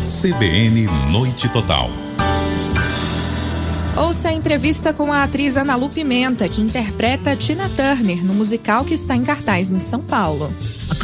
CBN Noite Total. Ouça a entrevista com a atriz Ana Lu Pimenta, que interpreta Tina Turner no musical que está em cartaz em São Paulo.